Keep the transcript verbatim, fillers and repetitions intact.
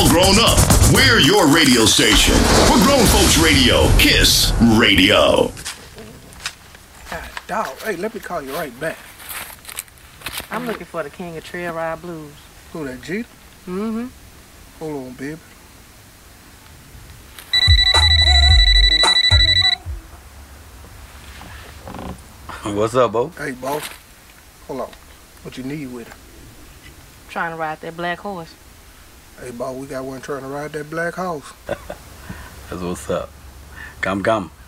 all grown up. We're your radio station. We're grown folks radio. Kiss Radio. God, dog. Hey, let me call you right back. I'm looking for the king of trail ride blues. Who, that Jeter? Mm-hmm. Hold on, baby. What's up, Bo? Hey, boss. Hold on. What you need with it? Trying to ride that black horse. Hey, boss, we got one trying to ride that black horse. That's what's up. Come, come.